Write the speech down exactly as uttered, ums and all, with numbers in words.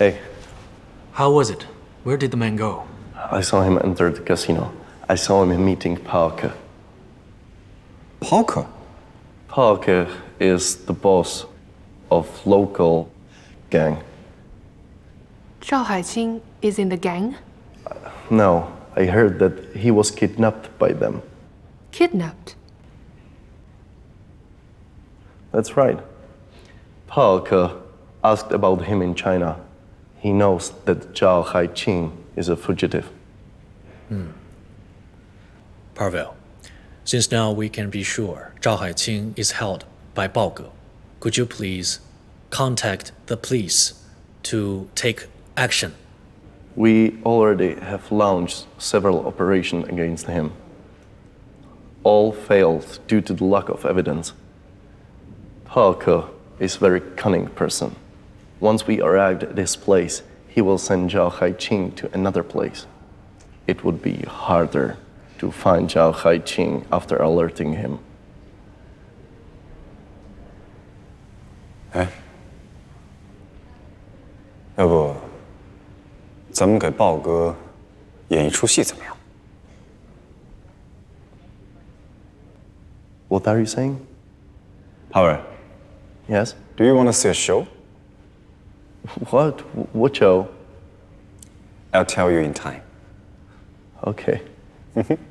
Hey. How was it? Where did the man go? I saw him enter the casino. I saw him meeting Parker. Parker? Parker is the boss of local gang. Zhao Haiqing is in the gang? Uh, no, I heard that he was kidnapped by them. Kidnapped? That's right. Parker asked about him in China. He knows that Zhao Haiqing is a fugitive. Hmm. Pavel, since now we can be sure Zhao Haiqing is held by Bao Ge, could you please contact the police to take action? We already have launched several operations against him. All failed due to the lack of evidence. Parker is a very cunning person. Once we arrived at this place, he will send Zhao Haiqing to another place. It would be harder to find Zhao Haiqing after alerting him. 哎，要不咱们给豹哥演一出戏怎么样？ What are you saying? Power. Yes? Do you want to see a show? What? What show? I'll tell you in time. Okay.